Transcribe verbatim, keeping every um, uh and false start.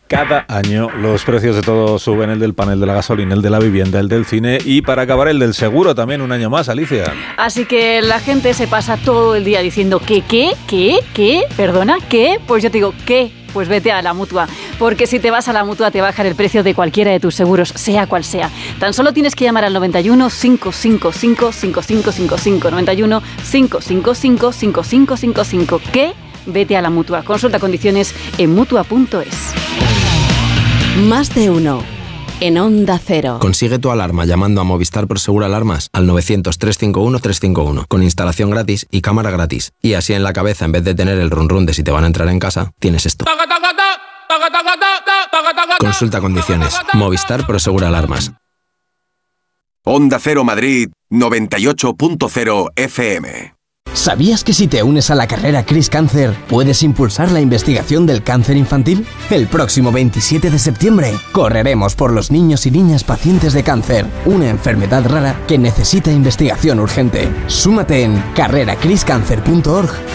Cada año los precios de todo suben, el del pan, el de la gasolina, el de la vivienda, el del cine y para acabar el del seguro también un año más, Alicia. Así que la gente se pasa todo el día diciendo ¿qué, qué, qué, qué? ¿Perdona? ¿Qué? Pues yo te digo ¿qué? Pues vete a la Mutua, porque si te vas a la Mutua te bajan el precio de cualquiera de tus seguros, sea cual sea. Tan solo tienes que llamar al noventa y uno, cinco cinco cinco, cinco cinco cinco cinco, noventa y uno, cinco cinco cinco, cinco cinco cinco cinco. ¿Qué? Vete a la Mutua. Consulta condiciones en mutua punto es. Más de uno. En Onda Cero. Consigue tu alarma llamando a Movistar Prosegur Alarmas al novecientos, trescientos cincuenta y uno, trescientos cincuenta y uno con instalación gratis y cámara gratis. Y así en la cabeza, en vez de tener el run run de si te van a entrar en casa, tienes esto. Consulta condiciones. Movistar Prosegur Alarmas. Onda Cero Madrid noventa y ocho punto cero F M. ¿Sabías que si te unes a la carrera Cris Cáncer puedes impulsar la investigación del cáncer infantil? El próximo veintisiete de septiembre correremos por los niños y niñas pacientes de cáncer, una enfermedad rara que necesita investigación urgente. Súmate en carrera cris cáncer punto org